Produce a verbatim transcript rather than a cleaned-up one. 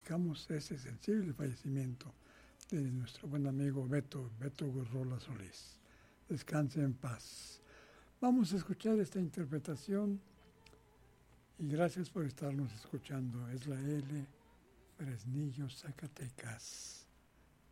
lamentamos ese sensible fallecimiento de nuestro buen amigo Beto, Beto Gurrola Solís. Descanse en paz. Vamos a escuchar esta interpretación y gracias por estarnos escuchando. Es la L, Fresnillo, Zacatecas.